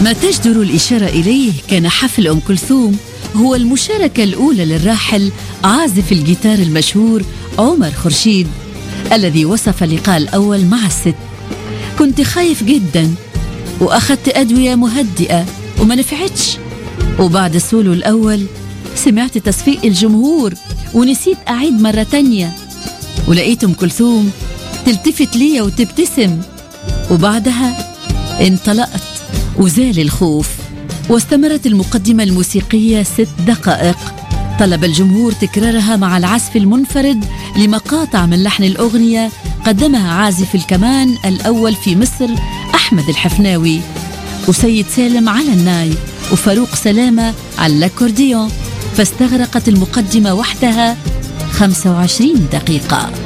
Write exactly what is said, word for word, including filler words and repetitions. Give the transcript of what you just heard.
ما تجدر الإشارة إليه كان حفل أم كلثوم هو المشاركة الأولى للراحل عازف الجيتار المشهور عمر خورشيد، الذي وصف اللقاء الأول مع الست: كنت خايف جدا وأخذت أدوية مهدئة وما نفعتش، وبعد السولو الأول سمعت تصفيق الجمهور ونسيت أعيد مرة تانية، ولقيت أم كلثوم تلتفت لي وتبتسم، وبعدها انطلقت وزال الخوف. واستمرت المقدمة الموسيقية ست دقائق، طلب الجمهور تكرارها مع العزف المنفرد لمقاطع من لحن الأغنية قدمها عازف الكمان الأول في مصر أحمد الحفناوي، وسيد سالم على الناي، وفاروق سلامة على الأكورديون، فاستغرقت المقدمة وحدها خمسة وعشرين دقيقة.